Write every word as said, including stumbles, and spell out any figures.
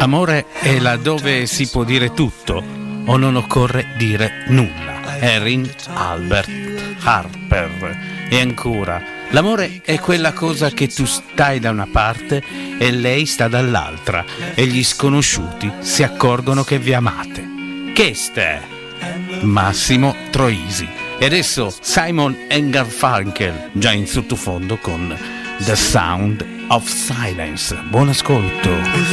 Amore è laddove si può dire tutto o non occorre dire nulla. Erin Albert Harper. E ancora, l'amore è quella cosa che tu stai da una parte e lei sta dall'altra e gli sconosciuti si accorgono che vi amate. Che ste? Massimo Troisi. E adesso Simon and Garfunkel, già in sottofondo con The Sound of Silence. Buon ascolto.